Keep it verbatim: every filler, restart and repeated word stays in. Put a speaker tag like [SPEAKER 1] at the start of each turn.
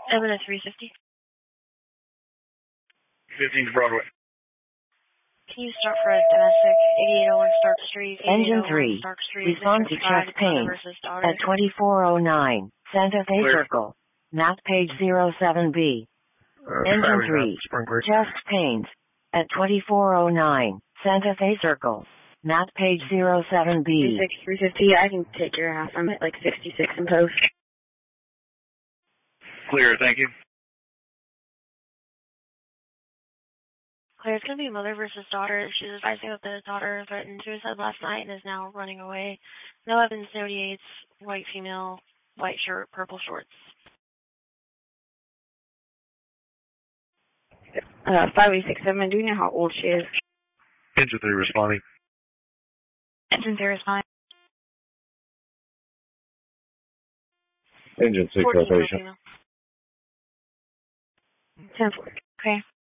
[SPEAKER 1] Evan at three fifty.
[SPEAKER 2] fifteen Broadway.
[SPEAKER 1] Can you start for a domestic? eighty-eight oh one Stark Street.
[SPEAKER 3] Engine three.
[SPEAKER 1] Stark Street.
[SPEAKER 3] Respond to chest pains at twenty-four oh nine Santa Fe
[SPEAKER 2] Clear.
[SPEAKER 3] Circle. Map page zero seven B.
[SPEAKER 2] Uh,
[SPEAKER 3] Engine three. Chest pains at twenty-four oh nine Santa Fe Circle. Map page zero seven B.
[SPEAKER 1] three six, three fifty, I can take your half. I'm at like sixty-six in post.
[SPEAKER 2] Clear, thank you.
[SPEAKER 1] Claire, it's going to be mother versus daughter. She's advising that the daughter threatened suicide last night and is now running away. No Evans, no eighty-eights, white female, white shirt, purple shorts. Uh, five eight six seven, do you know how old she is?
[SPEAKER 2] Engine three responding.
[SPEAKER 1] Engine three responding.
[SPEAKER 4] Engine six location.
[SPEAKER 1] ten four. Okay.